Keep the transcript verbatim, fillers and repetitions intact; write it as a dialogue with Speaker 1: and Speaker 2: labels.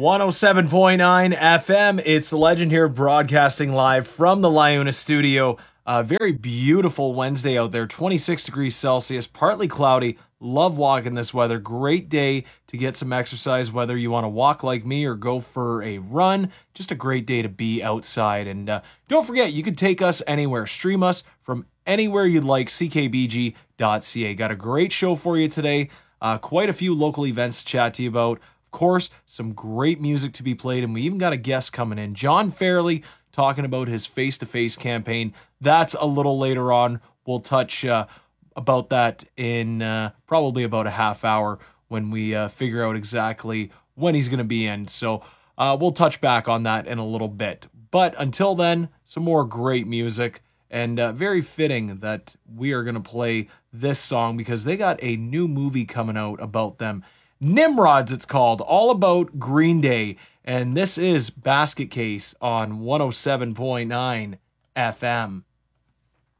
Speaker 1: one oh seven point nine F M. It's the Legend here broadcasting live from the Liuna studio. A very beautiful Wednesday out there, twenty-six degrees Celsius, partly cloudy. Love walking this weather. Great day to get some exercise, whether you want to walk like me or go for a run. Just a great day to be outside. And uh, don't forget, you can take us anywhere. Stream us from anywhere you'd like, c k b g dot c a. Got a great show for you today. Uh, quite a few local events to chat to you about. Of course, some great music to be played, and we even got a guest coming in. John Fairley talking about his face-to-face campaign. That's a little later on. We'll touch uh, about that in uh, probably about a half hour when we uh, figure out exactly when he's going to be in. So uh, we'll touch back on that in a little bit. But until then, some more great music, and uh, very fitting that we are going to play this song because they got a new movie coming out about them. Nimrods, it's called, all about Green Day. And this is Basket Case on one oh seven point nine F M.